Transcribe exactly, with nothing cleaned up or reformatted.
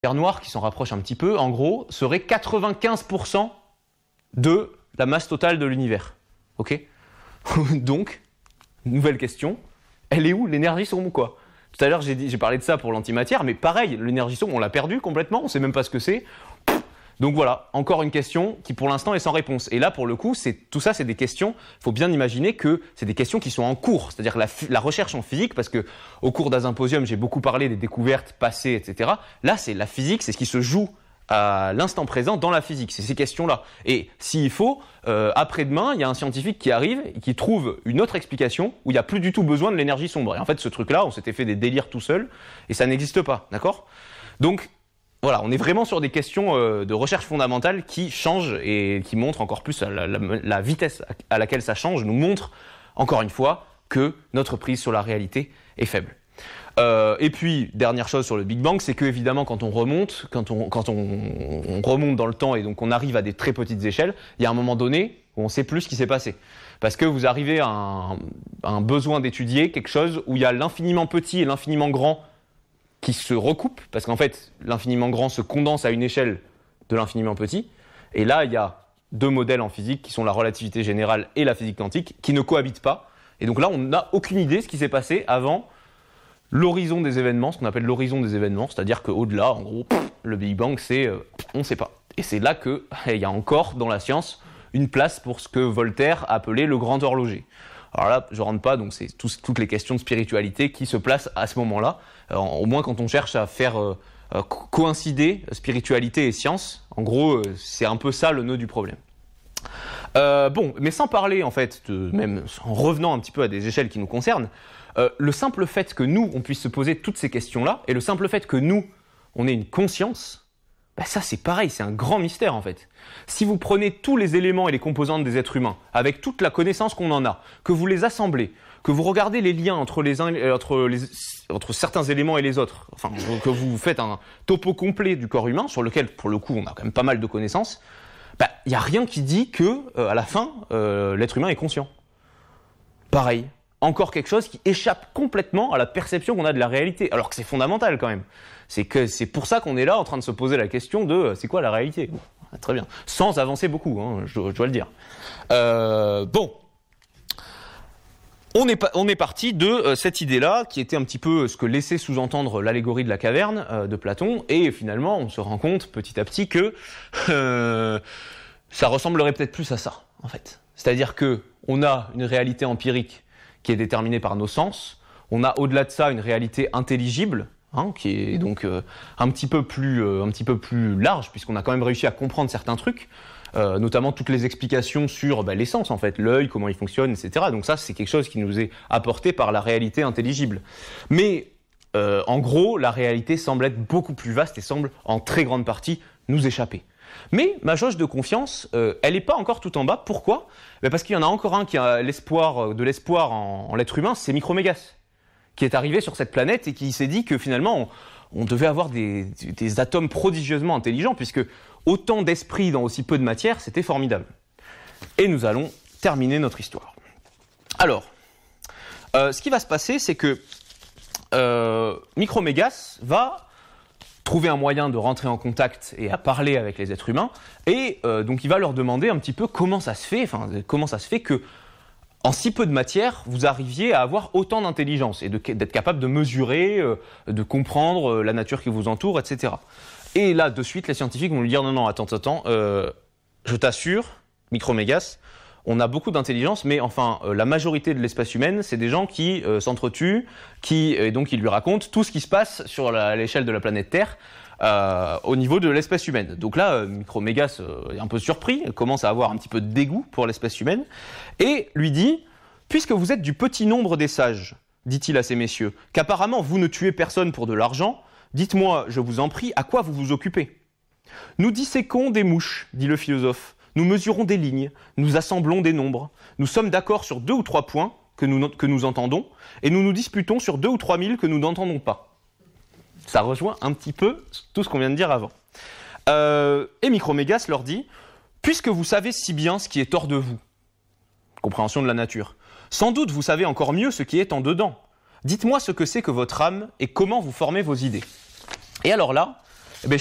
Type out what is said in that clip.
lumière noire, qui s'en rapproche un petit peu, en gros, serait quatre-vingt-quinze pour cent de la masse totale de l'univers. Ok ? Donc, nouvelle question, elle est où l'énergie sombre, quoi ? Tout à l'heure, j'ai, dit, j'ai parlé de ça pour l'antimatière, mais pareil, l'énergie sombre, on l'a perdue complètement, on ne sait même pas ce que c'est. Donc voilà, encore une question qui pour l'instant est sans réponse. Et là, pour le coup, c'est, tout ça, c'est des questions, il faut bien imaginer que c'est des questions qui sont en cours. C'est-à-dire que la, la recherche en physique, parce que au cours d'un symposium, j'ai beaucoup parlé des découvertes passées, et cetera. Là, c'est la physique, c'est ce qui se joue à l'instant présent dans la physique, c'est ces questions-là. Et s'il faut, euh, après-demain, il y a un scientifique qui arrive et qui trouve une autre explication où il n'y a plus du tout besoin de l'énergie sombre. Et en fait, ce truc-là, on s'était fait des délires tout seul et ça n'existe pas, d'accord ? Donc, voilà, on est vraiment sur des questions euh, de recherche fondamentale qui changent et qui montrent encore plus la, la, la vitesse à laquelle ça change, nous montre, encore une fois, que notre prise sur la réalité est faible. Euh, et puis, dernière chose sur le Big Bang, c'est que évidemment, quand on remonte, quand on, quand on, on remonte dans le temps et donc on arrive à des très petites échelles, il y a un moment donné où on ne sait plus ce qui s'est passé. Parce que vous arrivez à un, à un besoin d'étudier quelque chose où il y a l'infiniment petit et l'infiniment grand qui se recoupent, parce qu'en fait, l'infiniment grand se condense à une échelle de l'infiniment petit. Et là, il y a deux modèles en physique qui sont la relativité générale et la physique quantique qui ne cohabitent pas. Et donc là, on n'a aucune idée de ce qui s'est passé avant l'horizon des événements, ce qu'on appelle l'horizon des événements, c'est-à-dire qu'au-delà, en gros, pff, le Big Bang, c'est, euh, on ne sait pas. Et c'est là qu'il y a encore, dans la science, une place pour ce que Voltaire appelait le grand horloger. Alors là, je ne rentre pas, donc c'est tout, toutes les questions de spiritualité qui se placent à ce moment-là, euh, au moins quand on cherche à faire euh, euh, coïncider spiritualité et science. En gros, euh, c'est un peu ça le nœud du problème. Euh, bon, mais sans parler, en fait, de, même en revenant un petit peu à des échelles qui nous concernent, euh, le simple fait que nous, on puisse se poser toutes ces questions-là, et le simple fait que nous, on ait une conscience, bah ça c'est pareil, c'est un grand mystère en fait. Si vous prenez tous les éléments et les composantes des êtres humains, avec toute la connaissance qu'on en a, que vous les assemblez, que vous regardez les liens entre, les uns, entre, les, entre certains éléments et les autres, enfin que vous faites un topo complet du corps humain, sur lequel pour le coup on a quand même pas mal de connaissances, bah il n'y a rien qui dit que euh, à la fin euh, l'être humain est conscient. Pareil. Encore quelque chose qui échappe complètement à la perception qu'on a de la réalité, alors que c'est fondamental quand même. C'est que c'est pour ça qu'on est là en train de se poser la question de euh, c'est quoi la réalité ? Bon, très bien, sans avancer beaucoup, hein, je, je dois le dire. Euh, bon, on est, pa- on est parti de euh, cette idée-là, qui était un petit peu ce que laissait sous-entendre l'allégorie de la caverne euh, de Platon, et finalement on se rend compte petit à petit que euh, ça ressemblerait peut-être plus à ça, en fait. C'est-à-dire que on a une réalité empirique qui est déterminée par nos sens. On a au-delà de ça une réalité intelligible, hein, qui est donc euh, un petit peu plus, euh, un petit peu plus large, puisqu'on a quand même réussi à comprendre certains trucs, euh, notamment toutes les explications sur bah, les sens, en fait, l'œil, comment il fonctionne, et cetera. Donc ça, c'est quelque chose qui nous est apporté par la réalité intelligible. Mais euh, en gros, la réalité semble être beaucoup plus vaste et semble en très grande partie nous échapper. Mais ma jauge de confiance, euh, elle n'est pas encore tout en bas. Pourquoi ? Ben parce qu'il y en a encore un qui a l'espoir, de l'espoir en, en l'être humain, c'est Micromégas, qui est arrivé sur cette planète et qui s'est dit que finalement, on, on devait avoir des, des atomes prodigieusement intelligents, puisque autant d'esprit dans aussi peu de matière, c'était formidable. Et nous allons terminer notre histoire. Alors, euh, ce qui va se passer, c'est que euh, Micromégas va trouver un moyen de rentrer en contact et à parler avec les êtres humains, et euh, donc il va leur demander un petit peu comment ça se fait, enfin comment ça se fait que en si peu de matière, vous arriviez à avoir autant d'intelligence et de, d'être capable de mesurer, euh, de comprendre euh, la nature qui vous entoure, et cetera. Et là, de suite, les scientifiques vont lui dire non, non, attends, attends, euh, je t'assure, Micromégas, on a beaucoup d'intelligence, mais enfin, euh, la majorité de l'espèce humaine, c'est des gens qui euh, s'entretuent, qui, et donc ils lui racontent tout ce qui se passe sur la, à l'échelle de la planète Terre euh, au niveau de l'espèce humaine. Donc là, euh, Micromégas euh, est un peu surpris, commence à avoir un petit peu de dégoût pour l'espèce humaine, et lui dit « Puisque vous êtes du petit nombre des sages, dit-il à ces messieurs, qu'apparemment vous ne tuez personne pour de l'argent, dites-moi, je vous en prie, à quoi vous vous occupez ?»« Nous disséquons des mouches, dit le philosophe. Nous mesurons des lignes, nous assemblons des nombres, nous sommes d'accord sur deux ou trois points que nous, que nous entendons, et nous nous disputons sur deux ou trois mille que nous n'entendons pas. » Ça rejoint un petit peu tout ce qu'on vient de dire avant. Euh, et Micromégas leur dit « Puisque vous savez si bien ce qui est hors de vous, compréhension de la nature, sans doute vous savez encore mieux ce qui est en dedans. Dites-moi ce que c'est que votre âme et comment vous formez vos idées. » Et alors là,